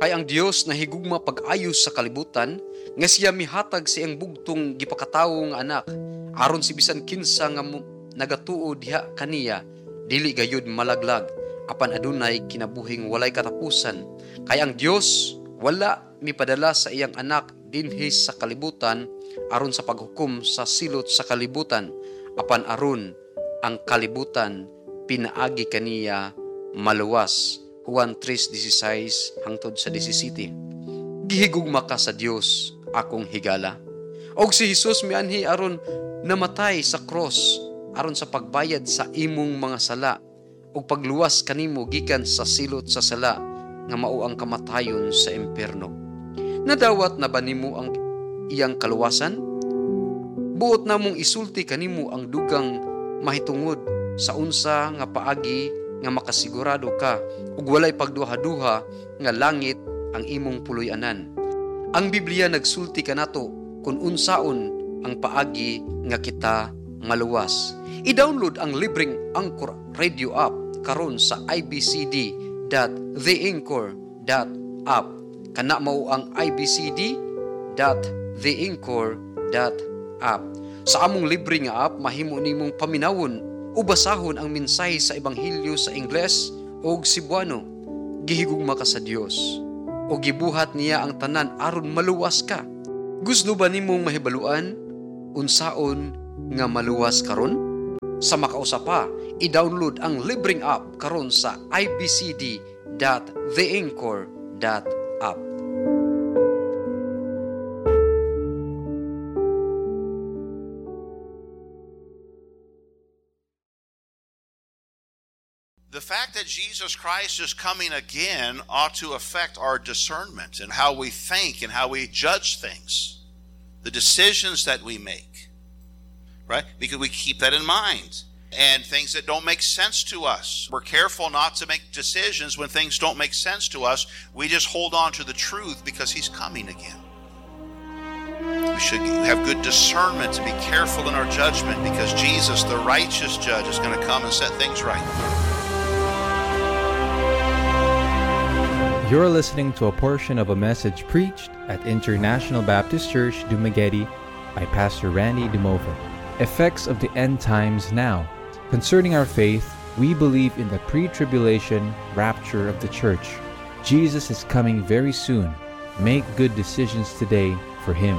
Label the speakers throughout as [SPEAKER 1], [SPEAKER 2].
[SPEAKER 1] Kay ang Dios nahigugma pag-ayos sa kalibutan, nga siya mihatag siyang bugtong gipakatawo nga anak, aron si bisan kinsa nga nagatuo diha kaniya, dili gayud malaglag, apan adunay kinabuhing walay katapusan. Kay ang Dios wala mipadala sa iyang anak dinhi sa kalibutan aron sa paghukom sa silot sa kalibutan, apan aron ang kalibutan pinaagi kaniya maluwas. Juan 3:16 hangtod sa 17. Gihigugma ka sa Dios, akong higala. Og si Jesus mianhi aron namatay sa cross aron sa pagbayad sa imong mga sala ug pagluwas kanimo gikan sa silot sa sala nga mao ang kamatayon sa impierno. Nadawat na ba nimo ang iyang kaluwasan? Buot namong isulti kanimo ang dugang mahitungod sa unsa nga paagi nga makasigurado ka ug walay pagduha-duha nga langit ang imong puloy-anan. Ang Biblia nagsulti kanato kung unsaon ang paagi nga kita maluwas. I-download ang libreng Anchor Radio app karon sa ibcd.theanchor.app. Kana mao ang ibcd.theanchor.app. Sa among libre nga app mahimo nimong paminawon o basahon ang mensahe sa Ebanghelyo sa Ingles o Cebuano. Gihigugma ka sa Dios o gibuhat niya ang tanan aron maluwas ka. Gusto ba nimong mahibaluan unsaon nga maluwas karon? Sa makausapa, i-download ang libreng app karon sa ibcd.theanchor.app.
[SPEAKER 2] The fact that Jesus Christ is coming again ought to affect our discernment and how we think and how we judge things, the decisions that we make, right? Because we keep that in mind. And things that don't make sense to us. We're careful not to make decisions when things don't make sense to us. We just hold on to the truth because He's coming again. We should have good discernment to be careful in our judgment because Jesus, the righteous judge, is going to come and set things right.
[SPEAKER 3] You're listening to a portion of a message preached at International Baptist Church, Dumaguete by Pastor Randy Dumover. Effects of the End Times Now. Concerning our faith, we believe in the pre-tribulation rapture of the church. Jesus is coming very soon. Make good decisions today for Him.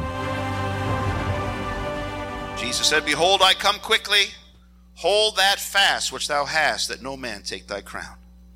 [SPEAKER 2] Jesus said, "Behold, I come quickly. Hold that fast which thou hast, that no man take thy crown."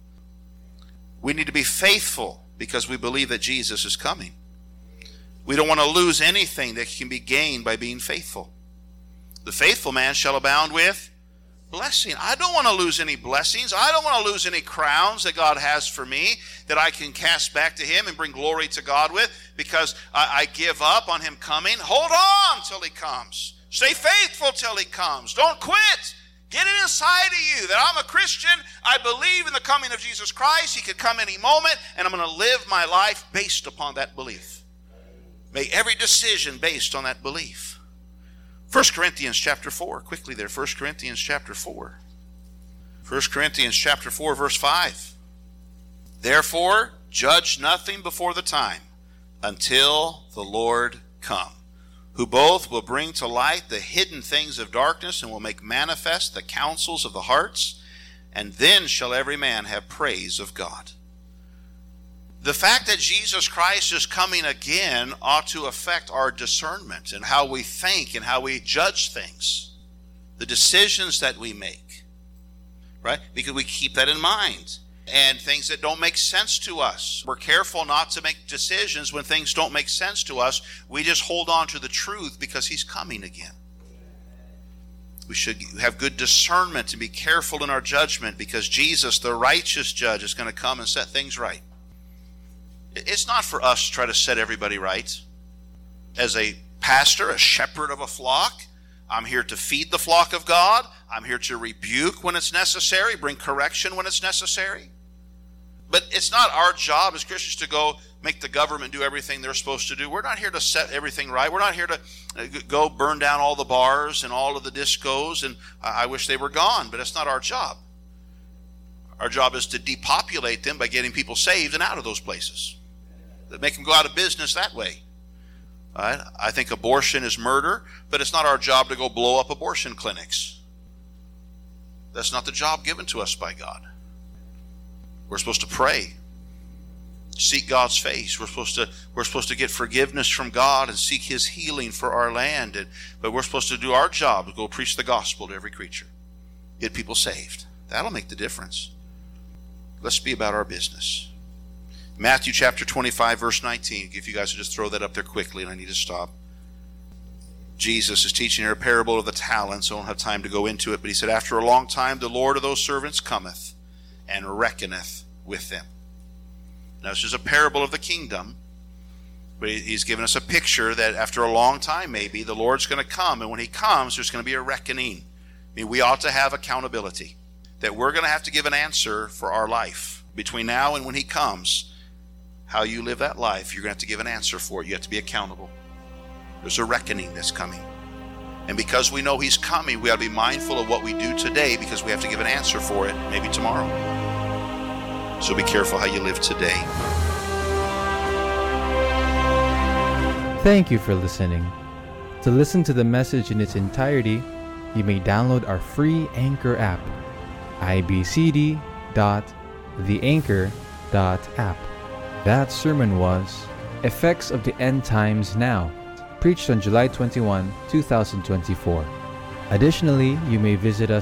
[SPEAKER 2] We need to be faithful because we believe that Jesus is coming. We don't want to lose anything that can be gained by being faithful. The faithful man shall abound with blessing. I don't want to lose any blessings. I don't want to lose any crowns that God has for me that I can cast back to Him and bring glory to God with because I give up on Him coming. Hold on till He comes. Stay faithful till He comes. Don't quit. Get it inside of you that I'm a Christian. I believe in the coming of Jesus Christ. He could come any moment, and I'm going to live my life based upon that belief. Make every decision based on that belief. 1 Corinthians chapter 4. Quickly there. 1 Corinthians chapter 4. 1 Corinthians chapter 4, verse 5. Therefore, judge nothing before the time until the Lord come, who both will bring to light the hidden things of darkness and will make manifest the counsels of the hearts, and then shall every man have praise of God. The fact that Jesus Christ is coming again ought to affect our discernment and how we think and how we judge things, the decisions that we make, right? Because we keep that in mind. And things that don't make sense to us. We're careful not to make decisions when things don't make sense to us. We just hold on to the truth because He's coming again. We should have good discernment and be careful in our judgment because Jesus, the righteous judge, is going to come and set things right. It's not for us to try to set everybody right. As a pastor, a shepherd of a flock, I'm here to feed the flock of God. I'm here to rebuke when it's necessary, bring correction when it's necessary. But it's not our job as Christians to go make the government do everything they're supposed to do. We're not here to set everything right. We're not here to go burn down all the bars and all of the discos, and I wish they were gone, but it's not our job. Our job is to depopulate them by getting people saved and out of those places. that make them go out of business that way. Right? I think abortion is murder, but it's not our job to go blow up abortion clinics. That's not the job given to us by God. We're supposed to pray, seek God's face. We're supposed to get forgiveness from God and seek His healing for our land. But we're supposed to do our job, go preach the gospel to every creature, get people saved. That'll make the difference. Let's be about our business. Matthew chapter 25, verse 19. If you guys would just throw that up there quickly, and I need to stop. Jesus is teaching here a parable of the talents. I don't have time to go into it, but he said, after a long time, the Lord of those servants cometh and reckoneth with them. Now, this is a parable of the kingdom, but he's given us a picture that after a long time, maybe, the Lord's going to come, and when he comes, there's going to be a reckoning. I mean, we ought to have accountability, that we're going to have to give an answer for our life. Between now and when he comes, how you live that life, you're going to have to give an answer for it. You have to be accountable. There's a reckoning that's coming. And because we know he's coming, we ought to be mindful of what we do today, because we have to give an answer for it maybe tomorrow. So be careful how you live today.
[SPEAKER 3] Thank you for listening. To listen to the message in its entirety, you may download our free Anchor app, ibcd.theanchor.app. That sermon was Effects of the End Times Now, preached on July 21, 2024. Additionally, you may visit us